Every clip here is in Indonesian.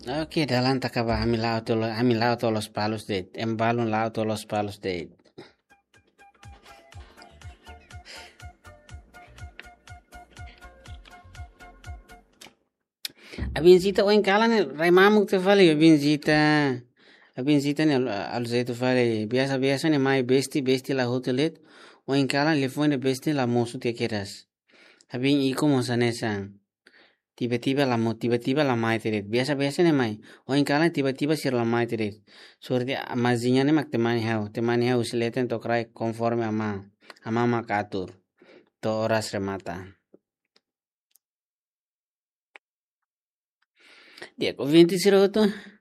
Oke, dalan takaba hamilao todos los palos de embalun lao todos los palos de abincita o en kalan raimamuk te fale abincita ne alzeito fale biasa ne mai besti la hotelet o en kalan le foi ne besti la mosu te keras abin iko mosanesan tiba-tiba la mai teret biasa ne mai o en kalan tiba-tiba sir la mai teret sorte amazinya ne mak temani hau sileten to krai conforme ama makatur to horas remata dia ko 20 siroto.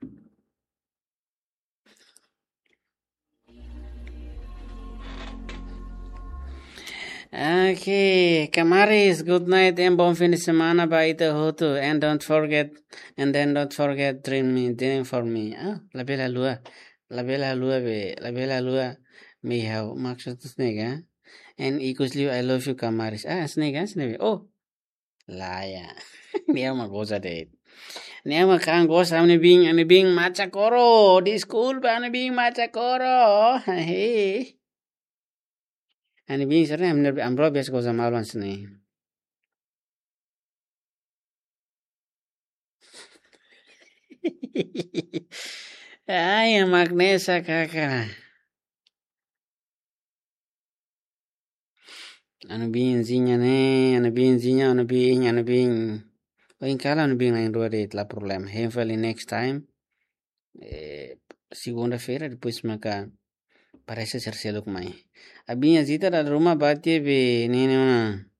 Okay, Kamaris, good night and bon fin de semana by the hoto. And don't forget dream for me. Ah, la bella lua, me have maksud snake, ah. And equally, I love you, Kamaris. Ah, snake. Oh, laya. Dia mah goza deh. Dia mah kan goza, ane bing maca koro. Di school, ane bing maca koro. Hey. Ane bing sering, amro biasa goza maluan snake. Ay, magnesa kaka. Ano bing. O in kala ano bing na indua de la problema. Hopefully next time. Segunda-feira depois maka parece ser seluk mai. Abinha zita da rumah bate be nene ona.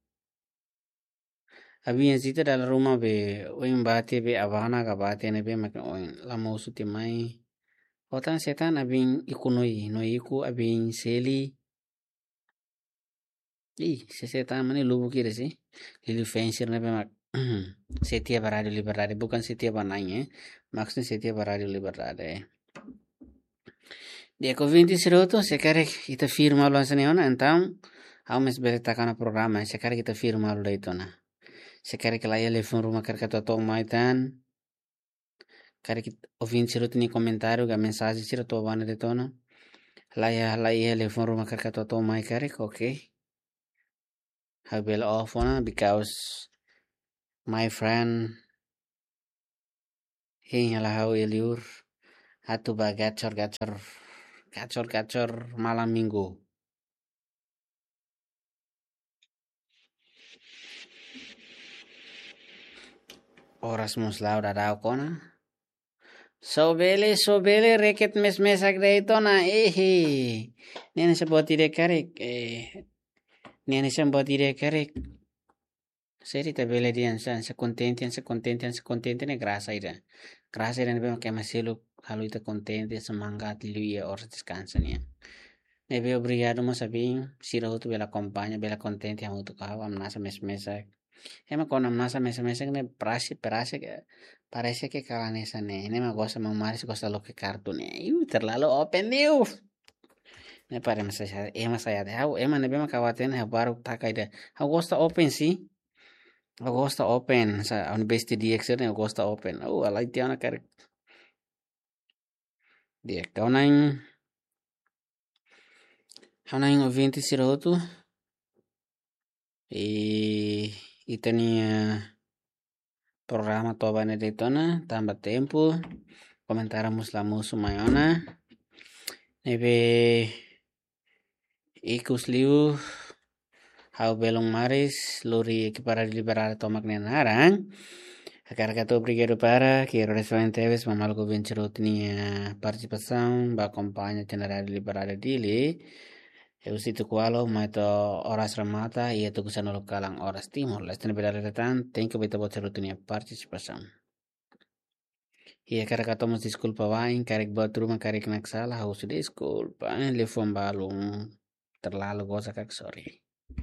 Abinha zita da rumah be oin bate be avana ka bate ne be maka oin la mausu te mai. Otan setan abin ikunoi no iku abin seli. Se setan mani lubu kira sih. Lili fensir ne be mak. Setia Radio Liberdade bukan setia bananya. Maksudnya setia Radio Liberdade. Dia convinti siroto sekarang kita firma lo ansaneona então ao mes beletakan programa sekarang kita firma lo itona. Sekarang que laia telefon rumah karka to maitan. Kari kita ouvinte siroto ni comentário ga mensagem siroto bana de tona. Laia telefon rumah karka to mai kari okay. I will off on because my friend hingalah eliur atu ba gacor malam minggu. Horas muslau dadao kona. Sobele reket mes agreitona Nene se botire karek Seri tabele dian se contente ne grasa ira. Grasa ira ne bema que maselo halu ita contente semangat luia horas descansa nia. Ne be obrigado mas abin sira hutu bela acompaña bela contente hamu tu kawa amnasa mes Ema con amnasa mes ne parece que calanesa ne me gosta mamaris gosta lo que cartune. Terlalu open diu. Ne pare masaya ema saya de hau ema ne bema kawaten ha baru takaida. Hau gosta open sih. Agosta open sa on besti DX ne Agosta open. Alai tiana kar dia kaunain ouvinte siroto e tenia programa toba ne detona tamba tempo comentáramos la musu mayona nebe ikus liu hau belong maris lori para liberar tomak nenarang agar kata obrigado para que restaurante Teves mamalgo vencerou tinha participação ba acompanha general liberada dele eu situ kualo maito horas remata e tu kusano lokalang horas timor leste liberada tan tem que beta botar tinha participação e agar katamos desculpa vain karek buat rumah karek nak salah hau sudah desculpa le fom balung terlalu gosa kak sorry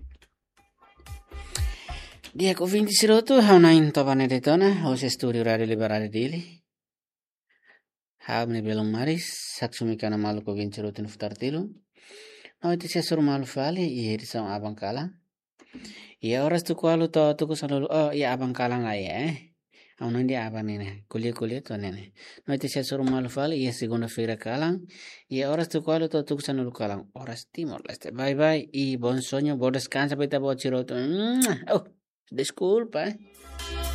dia ko 20 siroto hau nain tobane detona hau se studio radio liberada dele hau ne belum maris saksumi kana malu ko 20 siroto nuftar tilo no iti se sur malu fale i edi sam abang kala ya horas tu kualu to tu kusano ya abang kala nga Aún dia apa nene, kuliah tu nene. Noite se soro mal fala e segunda-feira calam. E horas tu qual tu tu sana lu calam. Horas timor leste. Bye bye e bom sonho, bom descanso, beta bom chiroto. Oh, desculpa.